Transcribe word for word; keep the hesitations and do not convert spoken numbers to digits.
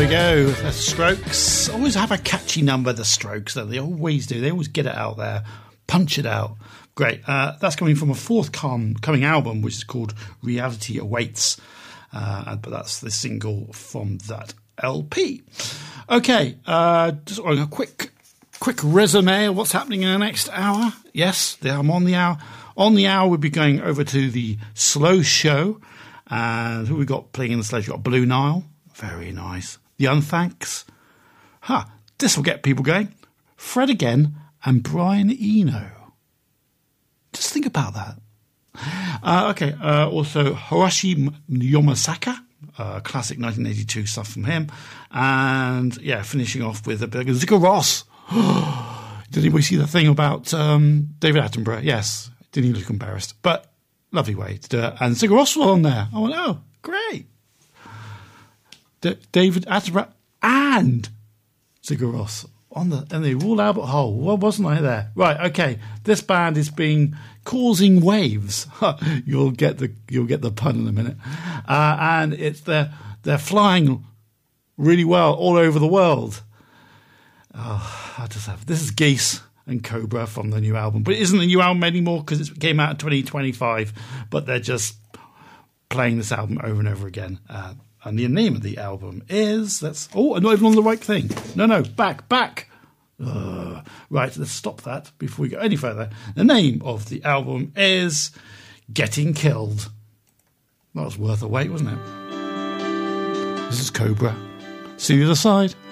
go. The Strokes always have a catchy number, the Strokes, though. They always do. They always get it out there, punch it out. Great. Uh, that's coming from a forthcoming album, which is called Reality Awaits. Uh, but that's the single from that L P. Okay, uh, just a quick quick resume of what's happening in the next hour. Yes, I'm on the hour. On the hour, we'll be going over to the Slow Show. And who we got playing in the Slow Show? We've got Blue Nile. Very nice. The Unthanks. Huh, this will get people going. Fred again and Brian Eno. Just think about that. Uh, okay, uh, also Hiroshi Yomasaka, uh, classic nineteen eighty-two stuff from him. And, yeah, finishing off with a bit of Sigur Rós. Did anybody see the thing about um, David Attenborough? Yes, didn't he look embarrassed? But lovely way to do it. And Sigur Rós was on there. I went, oh, great. D- David Attenborough and Sigur Rós on the in the Royal Albert Hall. What wasn't I there? Right, okay. This band is being causing waves. you'll get the you'll get the pun in a minute. Uh, and it's they're they're flying really well all over the world. Oh, I just have this is Geese and Cobra from the new album, but it isn't the new album anymore because it came out in twenty twenty-five. But they're just playing this album over and over again. Uh, And the name of the album is... That's, oh, I'm not even on the right thing. No, no, back, back. Uh, right, let's stop that before we go any further. The name of the album is Getting Killed. That was worth a wait, wasn't it? This is Cobra. See you the other side.